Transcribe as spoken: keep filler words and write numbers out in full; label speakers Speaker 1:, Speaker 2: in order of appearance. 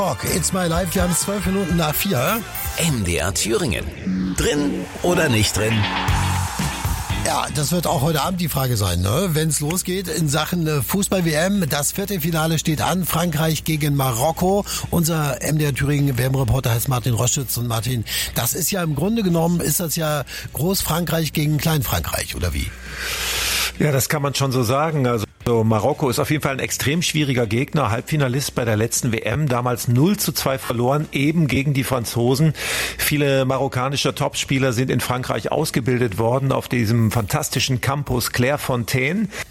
Speaker 1: It's my life, wir haben es zwölf Minuten nach vier.
Speaker 2: M D R Thüringen. Drin oder nicht drin?
Speaker 1: Ja, das wird auch heute Abend die Frage sein, ne? Wenn es losgeht in Sachen Fußball-W M. Das Viertelfinale steht an, Frankreich gegen Marokko. Unser M D R Thüringen W M-Reporter heißt Martin Roschütz. Und Martin, das ist ja im Grunde genommen, ist das ja Groß-Frankreich gegen Klein-Frankreich, oder wie?
Speaker 3: Ja, das kann man schon so sagen. Also So, Marokko ist auf jeden Fall ein extrem schwieriger Gegner, Halbfinalist bei der letzten W M, damals null zu zwei verloren, eben gegen die Franzosen. Viele marokkanische Topspieler sind in Frankreich ausgebildet worden auf diesem fantastischen Campus Clairefontaine.